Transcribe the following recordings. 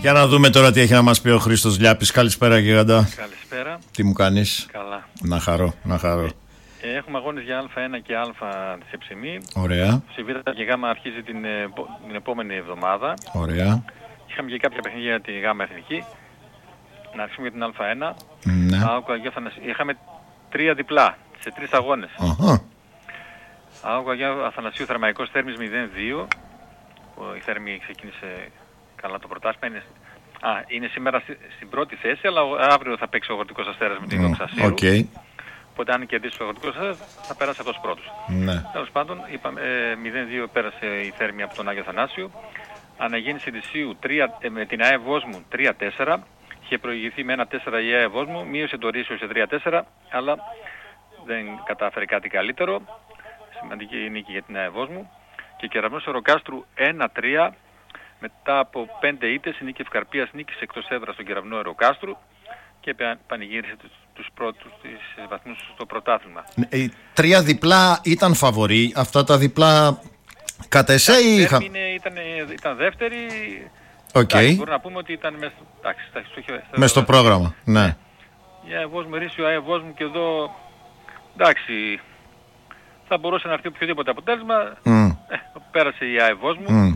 Για να δούμε τώρα τι έχει να μας πει ο Χρήστος Λιάπης. Καλησπέρα, γίγαντα. Καλησπέρα. Τι μου κάνεις? Καλά. Να χαρώ, να χαρώ. Έχουμε αγώνες για Α1 και Α της Εψημή. Ωραία. Η Β και Γ αρχίζει την επόμενη εβδομάδα. Ωραία. Είχαμε και κάποια παιχνίδια για τη Γ Εθνική. Να αρχίσουμε για την Α1. Ναι. Είχαμε 3 διπλά σε 3 αγώνες. Άγου Αγίου Αθανασίου Θερμαϊκός Θέρμης 0-2. Η Θέρμη ξεκίνησε καλά το πρωτάθλημα. Είναι σήμερα στην πρώτη θέση, αλλά αύριο θα παίξει ο Αγροτικός Αστέρας με την Δόξα Σύρου. Okay. Οπότε αν κερδίσει ο Αγροτικός Αστέρας θα περάσει αυτός πρώτος. Ναι. Τέλος πάντων, 0-2 πέρασε η Θέρμη από τον Άγιο Αθανάσιο. Αναγέννηση Δυσίου με την ΑΕ Βόσμου 3-4. Είχε προηγηθεί με 1-4 η ΑΕ Βόσμου. Μείωσε το Ρήσιο σε 3-4, αλλά δεν κατάφερε κάτι καλύτερο. Σημαντική νίκη για την ΑΕ Βόσμου. Και Κεραυνός Αεροκάστρου 1-3. Μετά από 5 ήττες, η νίκη Ευκαρπίας νίκησε εκτός έδρας στον Κεραυνό Αεροκάστρου και πανηγύρισε τους πρώτους βαθμούς στο πρωτάθλημα. 3 διπλά ήταν φαβορί. Αυτά τα διπλά κατ' εσέ ή ήταν δεύτερη. Okay. Μπορούμε να πούμε ότι ήταν μέσα στο πρόγραμμα. Ναι. Η ΑΕ Βόσμου, Ρήσιο, ΑΕ Βόσμου και εδώ εντάξει, θα μπορούσε να έρθει οποιοδήποτε αποτέλεσμα. Πέρασε η ΑΕ Βόσμου.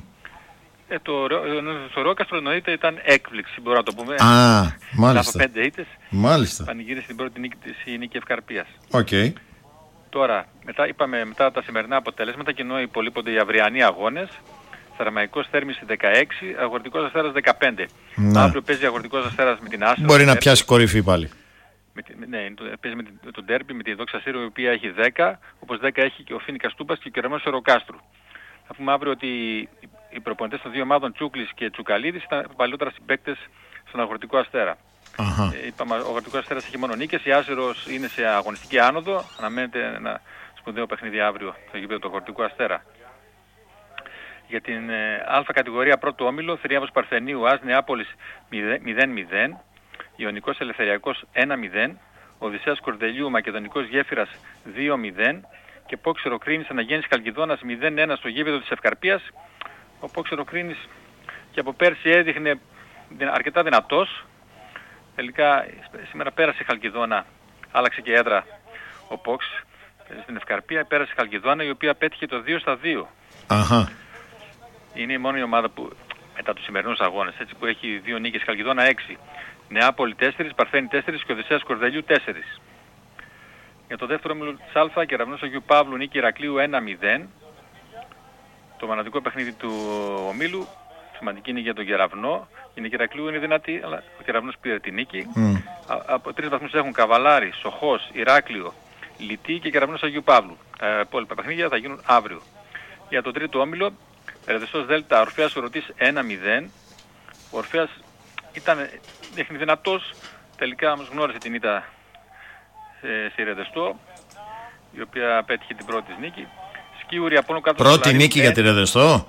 Το Ρόκαστρο εννοείται ήταν έκπληξη, μπορούμε να το πούμε. Μάλιστα. Από 5 ήττες. Μάλιστα. Πανηγύρισε την πρώτη νίκη της η νίκη Ευκαρπίας. Okay. Τώρα, μετά τα σημερινά αποτελέσματα και ενώ υπολείπονται οι αυριανοί αγώνες, Θερμαϊκός Θέρμης 16, Αγροτικός Αστέρας 15. Αύριο παίζει Αγροτικός Αστέρας με την Άσο. Μπορεί να πιάσει κορυφή πάλι. Ναι, παίζει με τον Ντέρμπι, με τη Δόξα Σύρου, η οποία έχει 10, όπως 10 έχει και ο Φίνικας Τούμπας και ο Κεραυνός Αεροκάστρου. Θα πούμε αύριο ότι οι προπονητές των δύο ομάδων Τσούκλης και Τσουκαλίδης ήταν παλιότερα συμπαίκτες στον Αγροτικό Αστέρα. Είπαμε, ο Αγροτικός Αστέρας έχει μόνο νίκες, η Άζερος είναι σε αγωνιστική άνοδο, αναμένεται ένα σπουδαίο παιχνίδι αύριο στο γήπεδο του Αγροτικού Αστέρα. Για την Α κατηγορία πρώτο όμιλο, Θηρίαβος Παρθενίου, ΑΣ Νεάπολης 0-0, Ιωνικός Ελευθεριακός 1-0, Οδυσσέας Κορδελιού Μακεδονικός Γέφυρας 2-0 και Πόξερο Κρίνης Αναγέννησης Χαλκιδόνας 0-1 στο γήπεδο της Ευκαρπίας. Ο Πόξερο Κρίνης και από πέρσι έδειχνε αρκετά δυνατός. Τελικά σήμερα πέρασε η Χαλκιδόνα, άλλαξε και έδρα ο Πόξ στην Ευκαρπία, πέρασε η Χαλκιδόνα η οποία πέτυχε το 2-2. Είναι η μόνη ομάδα που μετά τους σημερινούς αγώνες έτσι, που έχει 2 νίκες, Χαλκιδόνα 6, Νεάπολη 4, Παρθένη 4 και Οδυσσέας Κορδελιού 4. Για το δεύτερο όμιλο της Α, Κεραυνός Αγίου Παύλου νίκη Ηρακλείου 1-0. Το μοναδικό παιχνίδι του ομίλου, σημαντική είναι για τον Κεραυνό. Η νίκη Ηρακλείου είναι δυνατή, αλλά ο Κεραυνός πήρε τη νίκη. Από 3 βαθμούς έχουν Καβαλάρη, Σοχός, Ηράκλειο, Λυτή και Κεραυνός Αγίου Παύλου. Τα υπόλοιπα παιχνίδια θα γίνουν αύριο. Για το τρίτο όμιλο, Ρεδεστός Δέλτα, Ορφέας Ορωτής 1-0. Ο Ορφέας δείχνει δυνατός, τελικά όμως γνώρισε την ήττα στη Ρεδεστό, η οποία πέτυχε την πρώτη της νίκη. Σκίουρη από κάτω. Πρώτη νίκη για τη Ρεδεστό.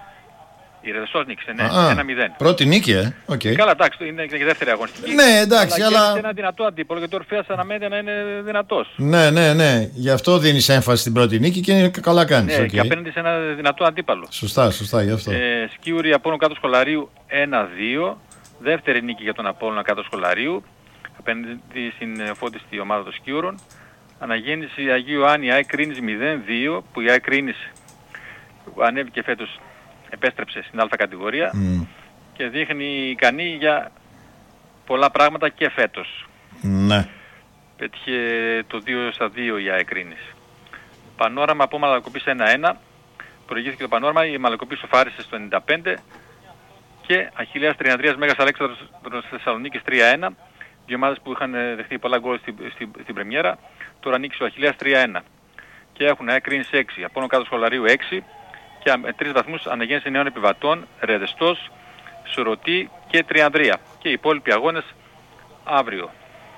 Η Ρεδεστός νίκησε, ναι, 1-0. Πρώτη νίκη, okay. Καλά, εντάξει, είναι και η δεύτερη αγωνιστική. Ναι, εντάξει, αλλά... είναι ένα δυνατό αντίπολο, γιατί ο Ορφέας αναμένεται να είναι δυνατός. Ναι. Γι' αυτό δίνεις έμφαση στην πρώτη νίκη και καλά κάνεις. Ναι, και απέναντι σε ένα δυνατό αντίπαλο. Σωστά, γι' αυτό. Σκίουρη από κάτω Σχολαρίου 1-2. Δεύτερη νίκη για τον Απόλλωνα κάτω Σχολαρίου. Απέναντι στην φώτιστη ομάδα των Σκίουρων. Αναγέννηση Αγίου Άννη ΑΕ Κρίνης 0-2, που η ΑΕ Κρίνης που ανέβηκε φέτος επέστρεψε στην Α κατηγορία και δείχνει ικανή για πολλά πράγματα και φέτος. Ναι. Πέτυχε το 2-2 η ΑΕ Κρίνης. Πανόραμα από Μαλακοπής 1-1. Προηγήθηκε το Πανόραμα, η Μαλακοπή σοφάρισε στο 95 και Αχιλλέας Τριανδρίας Μέγας Αλέξανδρος Θεσσαλονίκης 3-1. Δύο ομάδες που είχαν δεχτεί πολλά γκολ στην πρεμιέρα. Τώρα νίκησε ο Αχιλλέας 3-1. Και έχουν ΑΕ Κρίνης 6, Απόλλων κάτω Σχολαρίου 6 και με 3 βαθμούς Αναγέννηση Νέων Επιβατών, Ρεδεστός, Σουρωτή και Τριανδρία. Και οι υπόλοιποι αγώνες αύριο.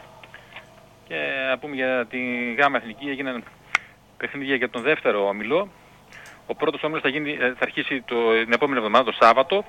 Και να πούμε για την Γάμα Εθνική, έγιναν παιχνίδια για τον δεύτερο όμιλο. Ο πρώτος όμιλος θα αρχίσει την επόμενη εβδομάδα, το Σάββατο.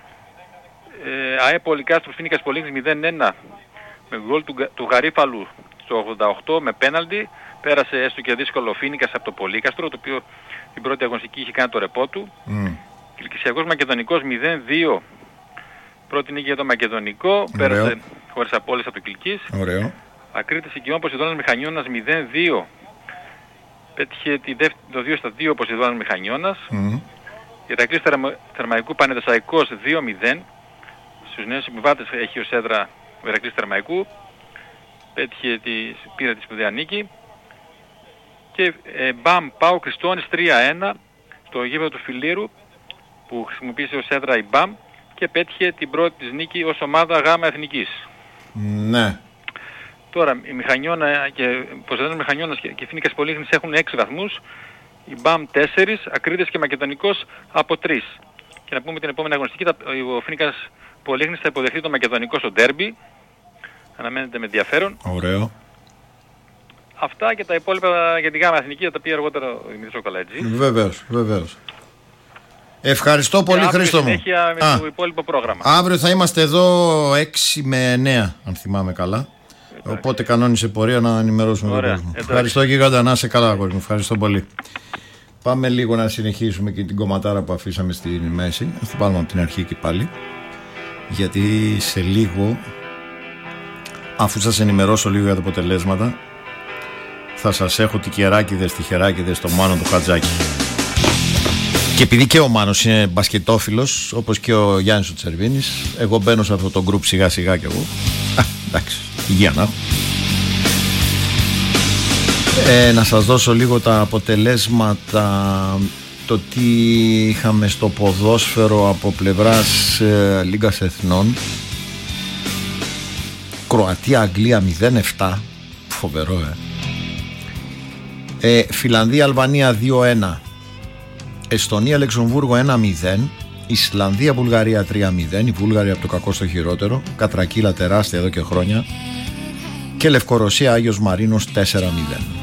ΑΕ Πολυκάστρου Φίνικας Πολύγνης 0-1 με γκολ του Γαρίφαλου στο 88 με πέναλτι. Πέρασε έστω και δύσκολο ο Φίνικας από το Πολύκαστρο, το οποίο την πρώτη αγωνιστική είχε κάνει το ρεπό του. Κιλκυσιακός Μακεδονικός 0-2 Πρώτη νίκη για το Μακεδονικό, πέρασε χωρίς απώλειες από το Κιλκής. Ωραίο. Ακρίτης Οικειών Ποσειδώνας Μηχανιώνας 0-2. Πέτυχε το 2-2 ο Ποσειδώνας Μηχανιώνας. Ηρακλής Θερμαϊκού Πανεδεσσαϊκός 2-0. Στους νέους επιβάτες έχει ως έδρα ο Ηρακλής Θερμαϊκού. Πήρε τη σπουδαία νίκη. Και μπαμ Πάο Χριστώνης 3-1 στο γήπεδο του Φιλήρου που χρησιμοποίησε ως έδρα η μπαμ και πέτυχε την πρώτη της νίκη ως ομάδα Γάμα Εθνικής. Ναι. Τώρα η Μηχανιώνα και Ποσειδώνας Μηχανιώνας και Φοίνικας Πολύχνης έχουν 6 βαθμούς. Η μπαμ 4, Ακρίτης και Μακεδονικός από 3. Και να πούμε την επόμενη αγωνιστική, ο Φοίνικας Πολύχνης θα υποδεχθεί το Μακεδονικό στο ντέρμπι. Αναμένεται με ενδιαφέρον. Ωραίο. Αυτά και τα υπόλοιπα για τη Γάμα Εθνική θα τα πει αργότερα ο Δημήτρης Κοκαλέτζη. Βεβαίως. Ευχαριστώ πολύ, Χρήστο μου. Συνέχεια με το υπόλοιπο πρόγραμμα. Αύριο θα είμαστε εδώ 6 με 9, αν θυμάμαι καλά. Οπότε κανόνισε πορεία να ενημερώσουμε τον κόσμο. Ευχαριστώ γίγαντα, να είσαι καλά, κόσμο. Ευχαριστώ πολύ. Πάμε λίγο να συνεχίσουμε και την κομματάρα που αφήσαμε στη μέση. Θα την πάρουμε από την αρχή και πάλι. Γιατί σε λίγο, αφού σας ενημερώσω λίγο για τα αποτελέσματα, θα σας έχω τικεράκιδες, τυχεράκιδες στο Μάνο του Χατζάκη. Και επειδή και ο Μάνος είναι μπασκετόφιλος, όπως και ο Γιάννης ο Τσερβίνης, εγώ μπαίνω σε αυτό το γκρουπ σιγά σιγά κι εγώ. Εντάξει, υγεία να έχω. Να σας δώσω λίγο τα αποτελέσματα, το τι είχαμε στο ποδόσφαιρο από πλευράς Λίγκας Εθνών. Κροατία-Αγγλία 0-7, φοβερό Φιλανδία-Αλβανία 2-1, Εστονία-Λεξομβούργο 1-0, Ισλανδία-Βουλγαρία 3-0, η Βούλγαροι από το κακό στο χειρότερο, κατρακύλα τεράστια εδώ και χρόνια, και Λευκορωσία-Άγιος Μαρίνος 4-0.